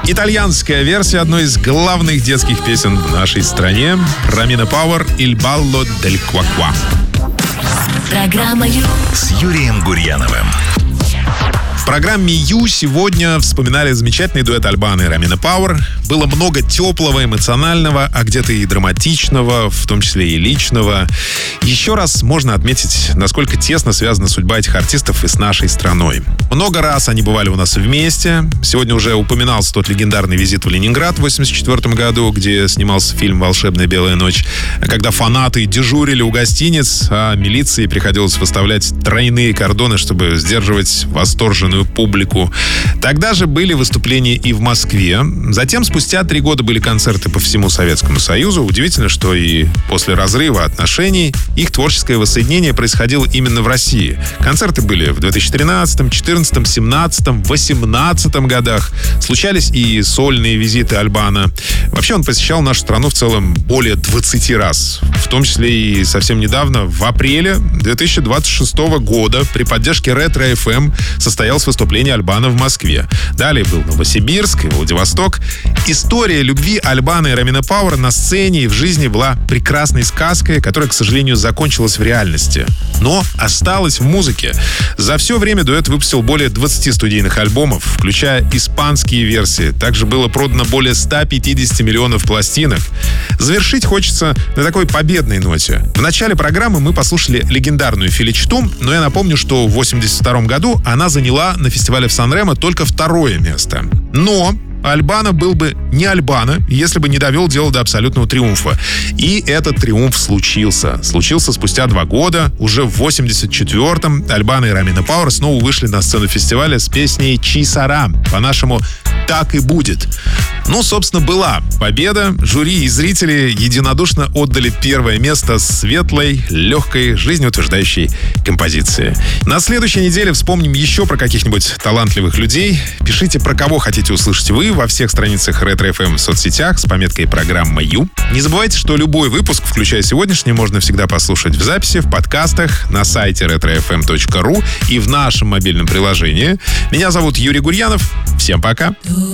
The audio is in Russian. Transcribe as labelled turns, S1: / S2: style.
S1: Итальянская версия одной из главных детских песен в нашей стране. Ромина Пауэр «Il ballo del qua-qua».
S2: Программа «Ю»
S3: с Юрием Гурьяновым.
S1: В программе «Ю» сегодня вспоминали замечательный дуэт Альбано и Ромина Пауэр. Было много теплого, эмоционального, а где-то и драматичного, в том числе и личного. Еще раз можно отметить, насколько тесно связана судьба этих артистов и с нашей страной. Много раз они бывали у нас вместе. Сегодня уже упоминался тот легендарный визит в Ленинград в 1984 году, где снимался фильм «Волшебная белая ночь», когда фанаты дежурили у гостиниц, а милиции приходилось выставлять тройные кордоны, чтобы сдерживать восторженную публику. Тогда же были выступления и в Москве. Затем, спустя 3 года, были концерты по всему Советскому Союзу. Удивительно, что и после разрыва отношений их творческое воссоединение происходило именно в России. Концерты были в 2013, 2014, 2017, 2018 годах. Случались и сольные визиты Альбано. Вообще он посещал нашу страну в целом более 20 раз. В том числе и совсем недавно, в апреле 2026 года, при поддержке Ретро-ФМ состоялось выступление Альбано в Москве. Далее был Новосибирск и Владивосток. История любви Альбано и Ромина Пауэр на сцене и в жизни была прекрасной сказкой, которая, к сожалению, закончилась в реальности. Но осталась в музыке. За все время дуэт выпустил более 20 студийных альбомов, включая испанские версии. Также было продано более 150 миллионов пластинок. Завершить хочется на такой победной ноте. В начале программы мы послушали легендарную Феличиту, но я напомню, что в 1982 году она заняла на фестивале в Сан-Ремо только 2-е место. Но Альбано был бы не Альбано, если бы не довел дело до абсолютного триумфа. И этот триумф случился. Случился спустя 2 года. Уже в 1984-м Альбано и Ромина Пауэр снова вышли на сцену фестиваля с песней «Чи сара», по-нашему «Так и будет». Ну, собственно, была победа. Жюри и зрители единодушно отдали 1-е место светлой, легкой, жизнеутверждающей композиции. На следующей неделе вспомним еще про каких-нибудь талантливых людей. Пишите, про кого хотите услышать вы во всех страницах Ретро-ФМ в соцсетях с пометкой «Программа Ю». Не забывайте, что любой выпуск, включая сегодняшний, можно всегда послушать в записи, в подкастах, на сайте retrofm.ru и в нашем мобильном приложении. Меня зовут Юрий Гурьянов. Всем пока.